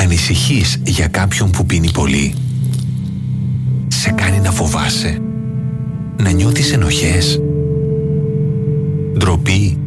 ανησυχείς για κάποιον που πίνει πολύ? Σε κάνει να φοβάσαι, να νιώθεις ενοχές, ντροπή